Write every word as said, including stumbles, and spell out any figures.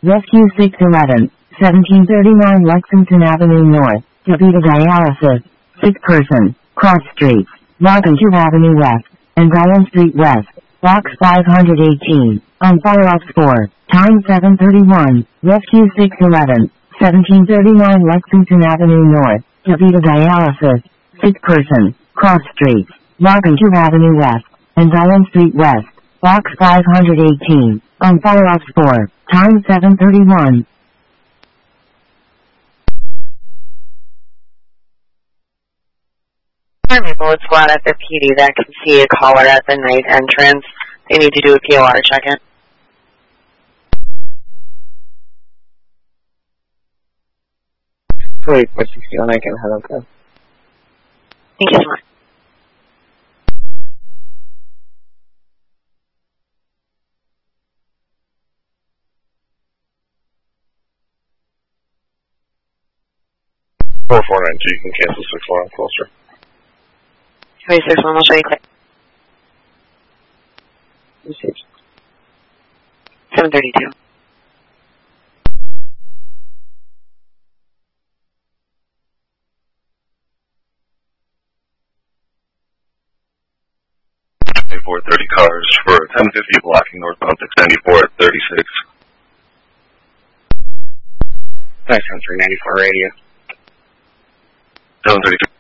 Rescue six eleven, seventeen thirty-nine Lexington Avenue North, DaVita Dialysis, sick person, cross streets, Markham Avenue West, and Bryan Street West, box five hundred eighteen, on follow-up four, time seven thirty-one, Rescue six eleven, seventeen thirty-nine Lexington Avenue North, DaVita Dialysis, sick person, cross streets, Markham Avenue West, and Bryan Street West, box five hundred eighteen, on follow-up four, time seven thirty-one. Maple, it's Vlad at the P D that can see a caller at the night entrance. They need to do a P O R check-in. Wait, four sixty-one, I can have that. Thank you so much. four four nine two, you can cancel six one, I'm closer. Wait, six one, I'll show you quick. seven thirty-two. four thirty cars for ten fifty blocking northbound six ninety-four at thirty-six. Nice one, three ninety-four radio. seven thirty-two.